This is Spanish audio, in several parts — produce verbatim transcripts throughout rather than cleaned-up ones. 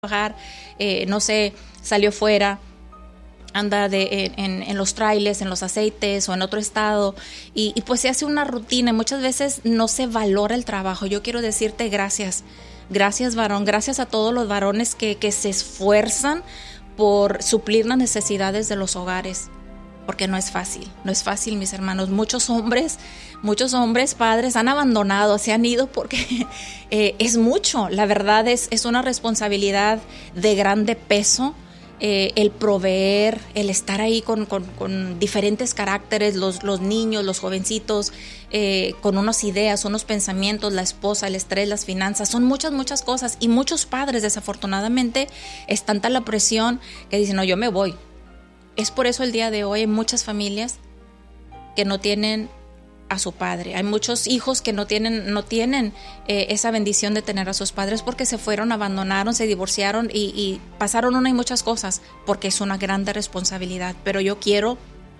trabajar, eh, no sé, salió fuera, anda de, en, en los trailers, en los aceites o en otro estado y, y pues se hace una rutina y muchas veces no se valora el trabajo. Yo quiero decirte gracias, gracias varón, gracias a todos los varones que, que se esfuerzan por suplir las necesidades de los hogares, porque no es fácil, no es fácil, mis hermanos. Muchos hombres, muchos hombres, padres han abandonado, se han ido porque eh, es mucho, la verdad es, es una responsabilidad de grande peso. Eh, el proveer, el estar ahí con, con, con diferentes caracteres, los, los niños, los jovencitos, eh, con unas ideas, unos pensamientos, la esposa, el estrés, las finanzas, son muchas, muchas cosas. Y muchos padres, desafortunadamente, es tanta la presión que dicen, no, yo me voy. Es por eso el día de hoy hay muchas familias que no tienen a su padre. Hay muchos hijos que no tienen, no tienen eh, esa bendición de tener a sus padres porque se fueron, abandonaron, se divorciaron y, y pasaron una y muchas cosas porque es una grande responsabilidad. Pero yo quiero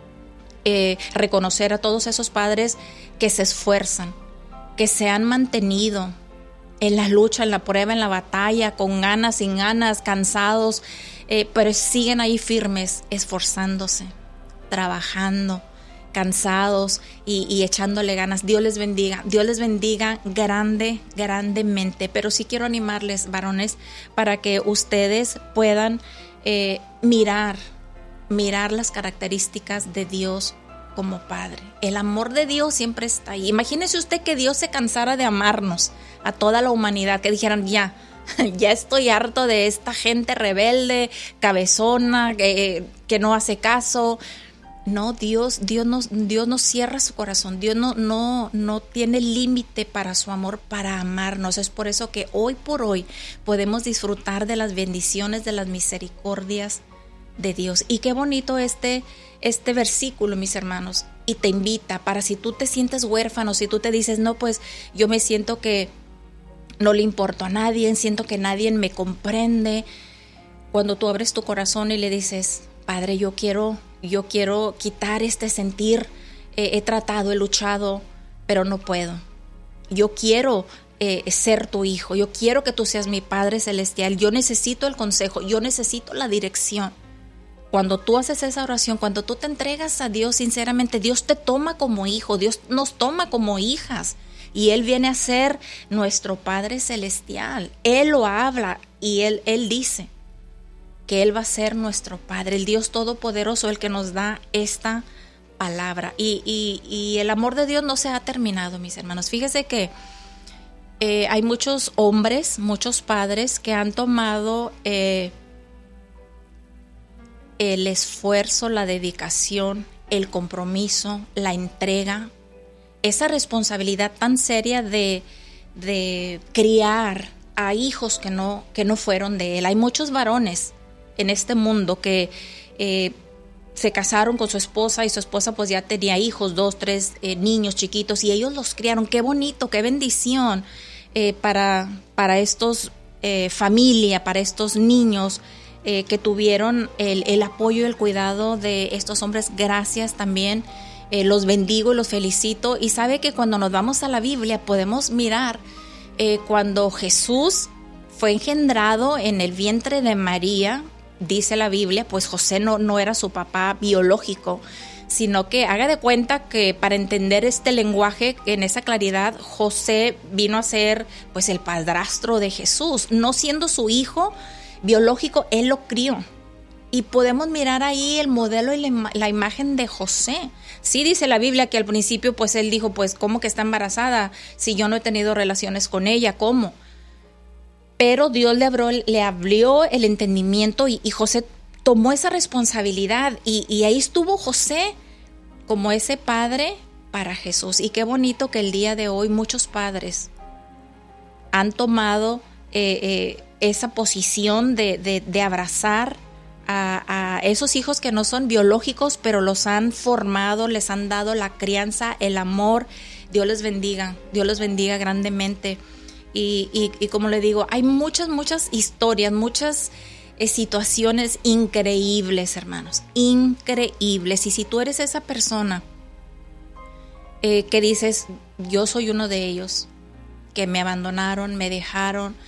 eh, reconocer a todos esos padres que se esfuerzan, que se han mantenido en la lucha, en la prueba, en la batalla, con ganas, sin ganas, cansados, eh, pero siguen ahí firmes, esforzándose, trabajando, cansados y, y echándole ganas. Dios les bendiga, Dios les bendiga grande, grandemente. Pero sí quiero animarles, varones, para que ustedes puedan eh, mirar, mirar las características de Dios como Padre. El amor de Dios siempre está ahí. Imagínese usted que Dios se cansara de amarnos a toda la humanidad, que dijeran ya, ya estoy harto de esta gente rebelde, cabezona, que, que no hace caso. No, Dios, Dios no, Dios no cierra su corazón. Dios no, no, no tiene límite para su amor, para amarnos. Es por eso que hoy por hoy podemos disfrutar de las bendiciones, de las misericordias de Dios. Y qué bonito este, este versículo, mis hermanos. Y te invita para si tú te sientes huérfano, si tú te dices, no, pues yo me siento que no le importo a nadie, siento que nadie me comprende. Cuando tú abres tu corazón y le dices, Padre, yo quiero... Yo quiero quitar este sentir, eh, he tratado, he luchado, pero no puedo. Yo quiero eh, ser tu hijo, yo quiero que tú seas mi Padre Celestial, yo necesito el consejo, yo necesito la dirección. Cuando tú haces esa oración, cuando tú te entregas a Dios sinceramente, Dios te toma como hijo, Dios nos toma como hijas y Él viene a ser nuestro Padre Celestial. Él lo habla y Él, Él dice que Él va a ser nuestro Padre, el Dios Todopoderoso, el que nos da esta palabra. Y, y, y el amor de Dios no se ha terminado, mis hermanos. Fíjese que eh, hay muchos hombres, muchos padres que han tomado eh, el esfuerzo, la dedicación, el compromiso, la entrega, esa responsabilidad tan seria de, de criar a hijos que no, que no fueron de Él. Hay muchos varones en este mundo que eh, se casaron con su esposa y su esposa pues ya tenía hijos, dos, tres eh, niños chiquitos y ellos los criaron. Qué bonito, qué bendición eh, para, para estos eh, familia, para estos niños eh, que tuvieron el, el apoyo y el cuidado de estos hombres. Gracias también, eh, los bendigo y los felicito. Y sabe que cuando nos vamos a la Biblia podemos mirar eh, cuando Jesús fue engendrado en el vientre de María. Dice la Biblia, pues José no, no era su papá biológico, sino que haga de cuenta que para entender este lenguaje en esa claridad, José vino a ser pues el padrastro de Jesús, no siendo su hijo biológico, él lo crió. Y podemos mirar ahí el modelo y la, la imagen de José. Sí dice la Biblia que al principio pues él dijo, pues ¿cómo que está embarazada si yo no he tenido relaciones con ella? ¿Cómo? Pero Dios le abrió, le abrió el entendimiento y, y José tomó esa responsabilidad y, y ahí estuvo José como ese padre para Jesús. Y qué bonito que el día de hoy muchos padres han tomado eh, eh, esa posición de, de, de abrazar a, a esos hijos que no son biológicos, pero los han formado, les han dado la crianza, el amor. Dios les bendiga, Dios les bendiga grandemente. Y, y, y como le digo, hay muchas, muchas historias, muchas eh, situaciones increíbles, hermanos, increíbles. Y si tú eres esa persona eh, que dices, yo soy uno de ellos, que me abandonaron, me dejaron,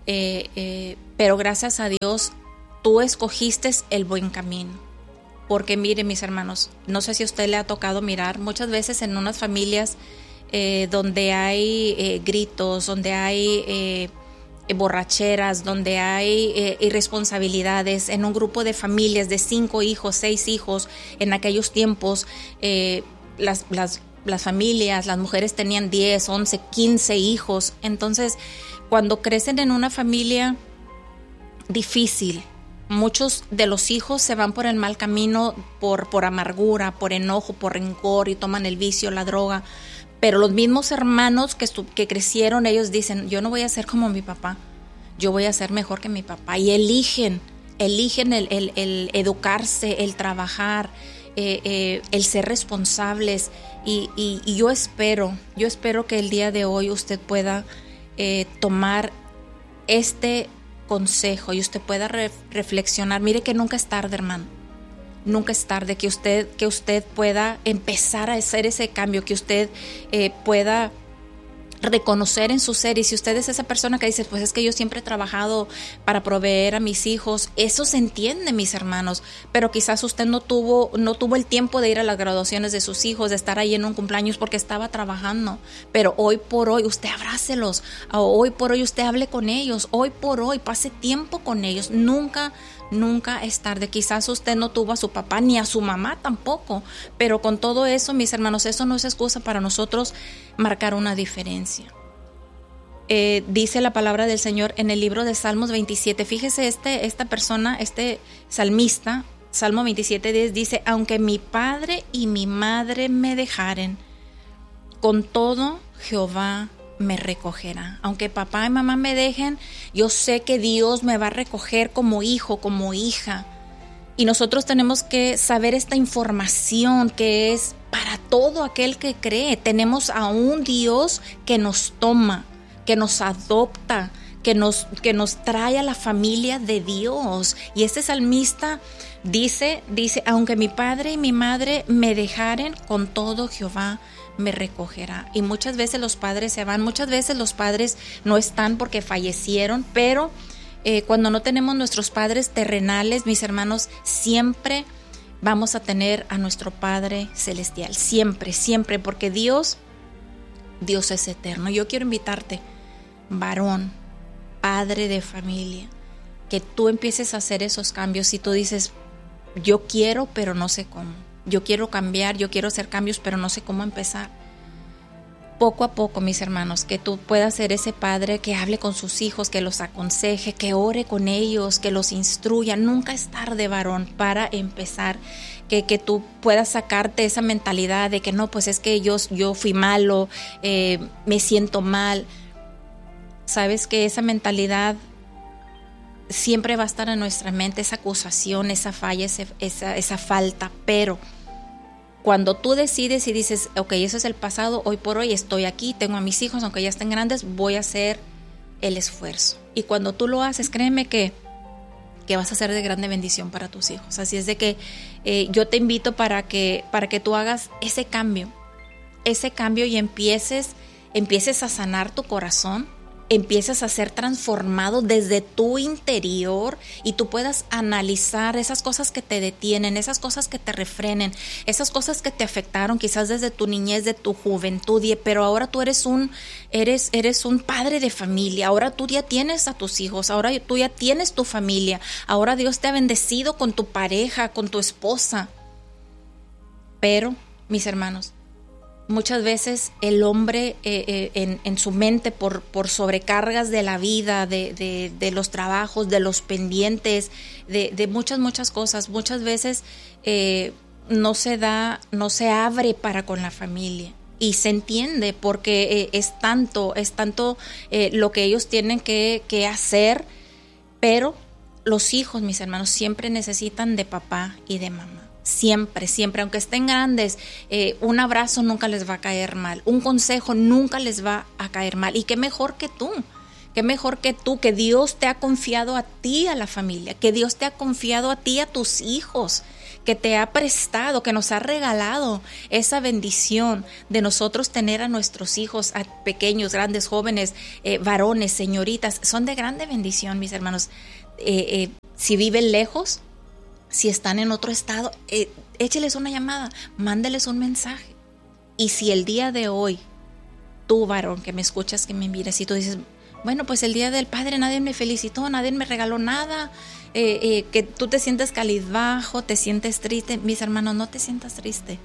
eh, eh, pero gracias a Dios tú escogiste el buen camino. Porque mire, mis hermanos, no sé si a usted le ha tocado mirar, muchas veces en unas familias eh, donde hay eh, gritos, donde hay eh, borracheras, donde hay eh, irresponsabilidades, en un grupo de familias de cinco hijos, seis hijos, en aquellos tiempos eh, las, las, las familias, las mujeres tenían diez, once, quince hijos. Entonces, cuando crecen en una familia difícil, muchos de los hijos se van por el mal camino, por, por amargura, por enojo, por rencor, y toman el vicio, la droga. Pero los mismos hermanos que, que crecieron, ellos dicen, yo no voy a ser como mi papá, yo voy a ser mejor que mi papá. Y eligen, eligen el, el, el educarse, el trabajar, eh, eh, el ser responsables. Y, y, y yo espero, yo espero que el día de hoy usted pueda eh, tomar este consejo y usted pueda re- reflexionar. Mire que nunca es tarde, hermano. Nunca es tarde que usted, que usted pueda empezar a hacer ese cambio, que usted eh, pueda reconocer en su ser. Y si usted es esa persona que dice, pues es que yo siempre he trabajado para proveer a mis hijos, eso se entiende, mis hermanos, pero quizás usted no tuvo, no tuvo el tiempo de ir a las graduaciones de sus hijos, de estar ahí en un cumpleaños porque estaba trabajando. Pero hoy por hoy usted abrácelos, hoy por hoy usted hable con ellos, hoy por hoy pase tiempo con ellos. Nunca Nunca es tarde. Quizás usted no tuvo a su papá ni a su mamá tampoco, pero con todo eso, mis hermanos, eso no es excusa para nosotros marcar una diferencia. Eh, dice la palabra del Señor en el libro de Salmos veintisiete. Fíjese, este, esta persona, este salmista, Salmo veintisiete, diez, dice, aunque mi padre y mi madre me dejaren, con todo Jehová me recogerá. Aunque papá y mamá me dejen, yo sé que Dios me va a recoger como hijo, como hija. Y nosotros tenemos que saber esta información que es para todo aquel que cree. Tenemos a un Dios que nos toma, que nos adopta, que nos, que nos trae a la familia de Dios. Y este salmista dice, dice, aunque mi padre y mi madre me dejaren, con todo Jehová me recogerá. Y muchas veces los padres se van, muchas veces los padres no están porque fallecieron, pero eh, cuando no tenemos nuestros padres terrenales, mis hermanos, siempre vamos a tener a nuestro Padre Celestial, siempre, siempre, porque Dios, Dios es eterno. Yo quiero invitarte, varón, padre de familia, que tú empieces a hacer esos cambios. Si tú dices, yo quiero, pero no sé cómo. Yo quiero cambiar, yo quiero hacer cambios, pero no sé cómo empezar. Poco a poco, mis hermanos, que tú puedas ser ese padre que hable con sus hijos, que los aconseje, que ore con ellos, que los instruya. Nunca es tarde, varón, para empezar. Que, que tú puedas sacarte esa mentalidad de que no, pues es que yo, yo fui malo, eh, me siento mal. Sabes que esa mentalidad siempre va a estar en nuestra mente, esa acusación, esa falla, ese, esa, esa falta, pero cuando tú decides y dices, ok, eso es el pasado, hoy por hoy estoy aquí, tengo a mis hijos, aunque ya estén grandes, voy a hacer el esfuerzo. Y cuando tú lo haces, créeme que, que vas a ser de grande bendición para tus hijos. Así es de que eh, yo te invito para que, para que tú hagas ese cambio, ese cambio y empieces, empieces a sanar tu corazón, empiezas a ser transformado desde tu interior y tú puedas analizar esas cosas que te detienen, esas cosas que te refrenen, esas cosas que te afectaron quizás desde tu niñez, de tu juventud, pero ahora tú eres un, eres, eres un padre de familia, ahora tú ya tienes a tus hijos, ahora tú ya tienes tu familia, ahora Dios te ha bendecido con tu pareja, con tu esposa. Pero, mis hermanos, muchas veces el hombre eh, eh, en, en su mente por, por sobrecargas de la vida, de, de, de los trabajos, de los pendientes, de, de muchas, muchas cosas, muchas veces eh, no se da, no se abre para con la familia. Y se entiende porque eh, es tanto, es tanto eh, lo que ellos tienen que, que hacer, pero los hijos, mis hermanos, siempre necesitan de papá y de mamá. Siempre, siempre, aunque estén grandes, eh, un abrazo nunca les va a caer mal, un consejo nunca les va a caer mal. Y qué mejor que tú, Qué mejor que tú, que Dios te ha confiado a ti, a la familia, que Dios te ha confiado a ti, a tus hijos, que te ha prestado, que nos ha regalado esa bendición de nosotros tener a nuestros hijos, a pequeños, grandes, jóvenes, eh, varones, señoritas. Son de grande bendición, mis hermanos. Eh, eh, si viven lejos, si están en otro estado, eh, écheles una llamada, mándeles un mensaje. Y si el día de hoy, tú, varón, que me escuchas, que me mires, y tú dices, bueno, pues el día del padre nadie me felicitó, nadie me regaló nada, eh, eh, que tú te sientes cabizbajo, te sientes triste. Mis hermanos, no te sientas triste.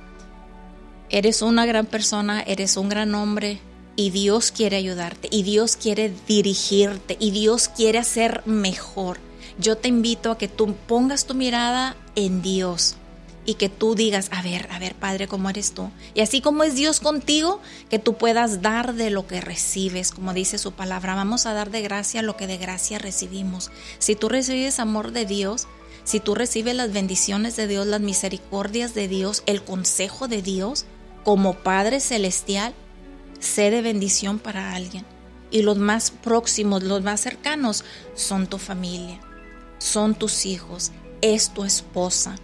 Eres una gran persona, eres un gran hombre, y Dios quiere ayudarte, y Dios quiere dirigirte, y Dios quiere hacer mejor. Yo te invito a que tú pongas tu mirada en Dios, y que tú digas, a ver, a ver, Padre, ¿cómo eres tú? Y así como es Dios contigo, que tú puedas dar de lo que recibes, como dice su palabra. Vamos a dar de gracia lo que de gracia recibimos. Si tú recibes amor de Dios, si tú recibes las bendiciones de Dios, las misericordias de Dios, el consejo de Dios, como Padre Celestial, sé de bendición para alguien. Y los más próximos, los más cercanos, son tu familia, son tus hijos, es tu esposa.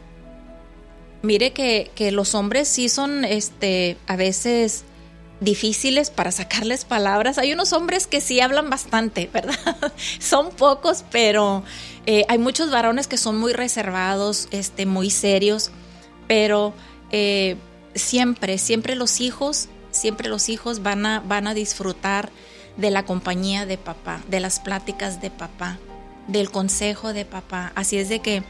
Mire que, que los hombres sí son este, a veces difíciles para sacarles palabras. Hay unos hombres que sí hablan bastante, ¿verdad? Son pocos, pero eh, hay muchos varones que son muy reservados, este, muy serios, pero eh, siempre, siempre los hijos, siempre los hijos van a, van a disfrutar de la compañía de papá, de las pláticas de papá, del consejo de papá. Así es de que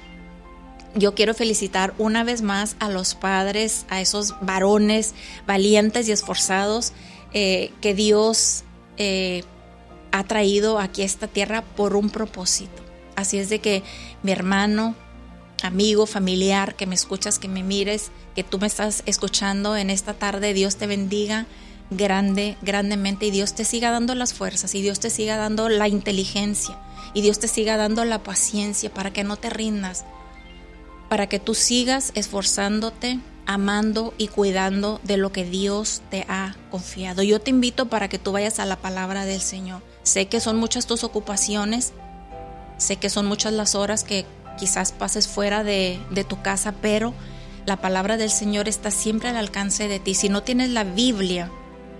yo quiero felicitar una vez más a los padres, a esos varones valientes y esforzados eh, que Dios eh, ha traído aquí a esta tierra por un propósito. Así es de que mi hermano, amigo, familiar, que me escuchas, que me mires, que tú me estás escuchando en esta tarde, Dios te bendiga grande, grandemente, y Dios te siga dando las fuerzas, y Dios te siga dando la inteligencia, y Dios te siga dando la paciencia para que no te rindas, para que tú sigas esforzándote, amando y cuidando de lo que Dios te ha confiado. Yo te invito para que tú vayas a la palabra del Señor. Sé que son muchas tus ocupaciones, sé que son muchas las horas que quizás pases fuera de, de tu casa, pero la palabra del Señor está siempre al alcance de ti. Si no tienes la Biblia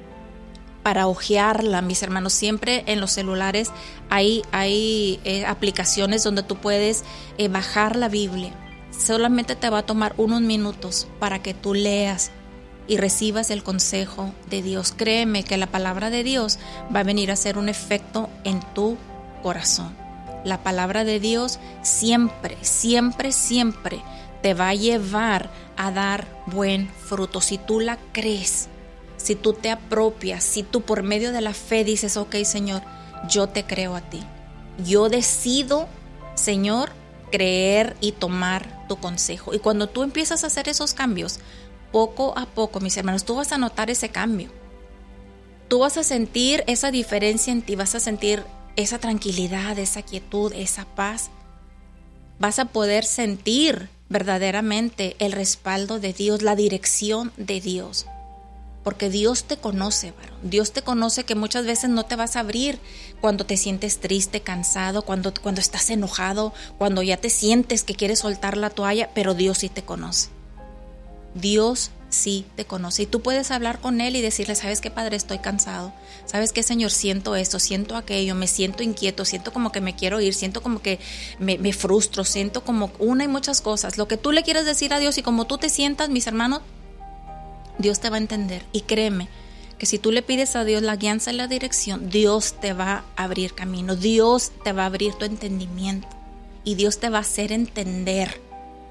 para hojearla, mis hermanos, siempre en los celulares hay, hay eh, aplicaciones donde tú puedes eh, bajar la Biblia. Solamente te va a tomar unos minutos para que tú leas y recibas el consejo de Dios. Créeme que la palabra de Dios va a venir a hacer un efecto en tu corazón. La palabra de Dios siempre, siempre, siempre te va a llevar a dar buen fruto. Si tú la crees, si tú te apropias, si tú por medio de la fe dices, ok, Señor, yo te creo a ti. Yo decido, Señor, creer y tomar tu consejo. Y cuando tú empiezas a hacer esos cambios, poco a poco, mis hermanos, tú vas a notar ese cambio. Tú vas a sentir esa diferencia en ti, vas a sentir esa tranquilidad, esa quietud, esa paz. Vas a poder sentir verdaderamente el respaldo de Dios, la dirección de Dios. Porque Dios te conoce, varón. Dios te conoce que muchas veces no te vas a abrir cuando te sientes triste, cansado, cuando, cuando estás enojado, cuando ya te sientes que quieres soltar la toalla, pero Dios sí te conoce. Dios sí te conoce. Y tú puedes hablar con Él y decirle, ¿sabes qué, Padre? Estoy cansado. ¿Sabes qué, Señor? Siento esto, siento aquello, me siento inquieto, siento como que me quiero ir, siento como que me, me frustro, siento como una y muchas cosas. Lo que tú le quieres decir a Dios y como tú te sientas, mis hermanos, Dios te va a entender. Y créeme que si tú le pides a Dios la guianza y la dirección, Dios te va a abrir camino, Dios te va a abrir tu entendimiento y Dios te va a hacer entender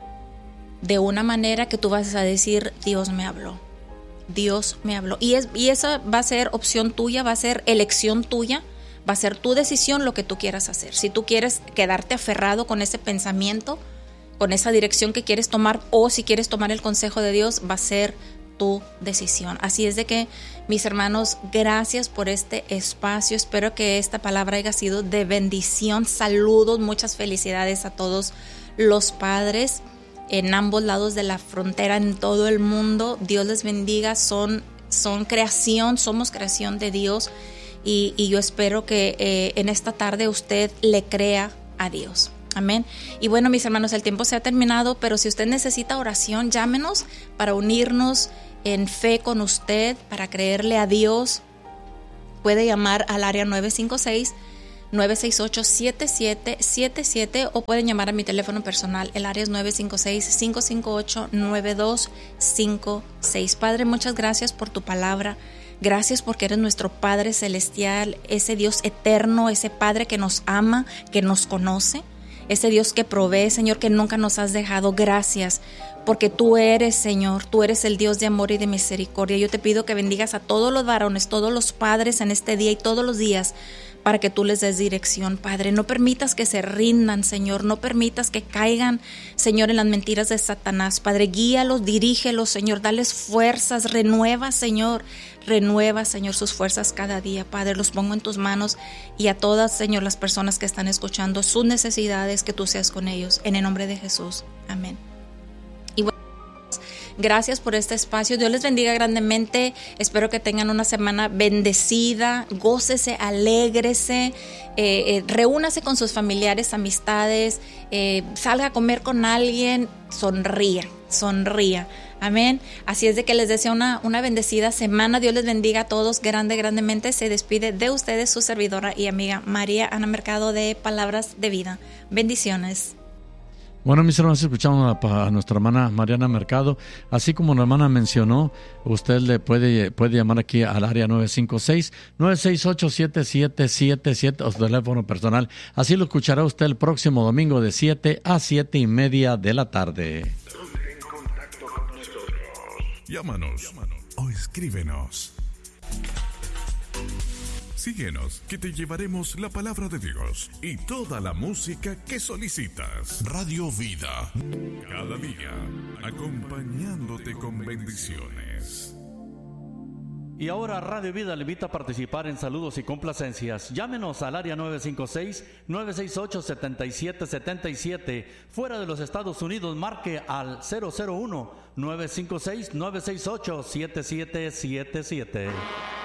de una manera que tú vas a decir, Dios me habló, Dios me habló. Y, es, y esa va a ser opción tuya, va a ser elección tuya, va a ser tu decisión lo que tú quieras hacer. Si tú quieres quedarte aferrado con ese pensamiento, con esa dirección que quieres tomar, o si quieres tomar el consejo de Dios, va a ser tu decisión. Así es de que, mis hermanos, gracias por este espacio. Espero que esta palabra haya sido de bendición. Saludos, muchas felicidades a todos los padres en ambos lados de la frontera, en todo el mundo. Dios les bendiga. Son, son creación, somos creación de Dios. y, y yo espero que eh, en esta tarde usted le crea a Dios. Amén. Y bueno, mis hermanos, el tiempo se ha terminado, pero si usted necesita oración, llámenos para unirnos en fe con usted, para creerle a Dios. Puede llamar al área nueve cinco seis, nueve seis ocho, siete siete siete siete o pueden llamar a mi teléfono personal. El área es nueve cinco seis, cinco cinco ocho, nueve dos cinco seis. Padre, muchas gracias por tu palabra. Gracias porque eres nuestro Padre Celestial, ese Dios eterno, ese Padre que nos ama, que nos conoce. Ese Dios que provee, Señor, que nunca nos has dejado. Gracias, porque tú eres, Señor, tú eres el Dios de amor y de misericordia. Yo te pido que bendigas a todos los varones, todos los padres en este día y todos los días, para que tú les des dirección, Padre. No permitas que se rindan, Señor. No permitas que caigan, Señor, en las mentiras de Satanás. Padre, guíalos, dirígelos, Señor. Dales fuerzas, renueva, Señor. Renueva, Señor, sus fuerzas cada día, Padre. Los pongo en tus manos y a todas, Señor, las personas que están escuchando sus necesidades, que tú seas con ellos. En el nombre de Jesús. Amén. Y bueno, gracias por este espacio. Dios les bendiga grandemente. Espero que tengan una semana bendecida. Gócese, alégrese, eh, eh, reúnase con sus familiares, amistades, eh, salga a comer con alguien, sonría, sonría. Amén. Así es de que les deseo una, una bendecida semana. Dios les bendiga a todos grande, grandemente. Se despide de ustedes su servidora y amiga María Ana Mercado de Palabras de Vida. Bendiciones. Bueno, mis hermanos, escuchamos a, a nuestra hermana Mariana Mercado. Así como la hermana mencionó, usted le puede, puede llamar aquí al área nueve cinco seis, nueve seis ocho, siete siete siete siete o su teléfono personal. Así lo escuchará usted el próximo domingo de siete a siete y media de la tarde. En contacto con nosotros. Llámanos, Llámanos o escríbenos. Síguenos, que te llevaremos la palabra de Dios y toda la música que solicitas. Radio Vida, cada día acompañándote con bendiciones. Y ahora Radio Vida le invita a participar en saludos y complacencias. Llámenos al área nueve cinco seis, nueve seis ocho, siete siete siete siete. Fuera de los Estados Unidos, marque al cero cero uno, nueve cinco seis, nueve seis ocho, siete siete siete siete.